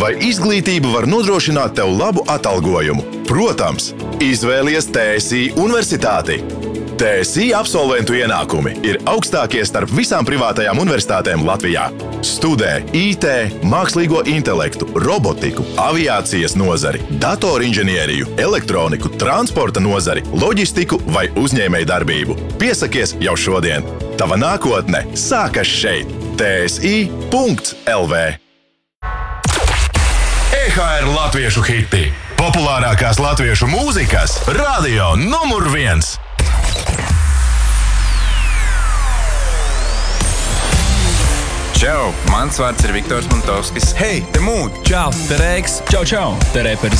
Vai izglītība var nodrošināt tev labu atalgojumu? Protams, izvēlies TSI universitāti. TSI absolventu ienākumi ir augstākie starp visām privātajām universitātēm Latvijā. Studē IT, mākslīgo intelektu, robotiku, aviācijas nozari, datorinženieriju, elektroniku, transporta nozari, loģistiku vai uzņēmējdarbību. Piesakies jau šodien. Tava nākotne sākas šeit. TSI.LV EHR latviešu hiti. Populārākās latviešu mūzikas radio numur 1. Čau, mans vārds ir Viktors Montovskis. Hei, te Mūd! Čau, te Reiks! Čau, te reperis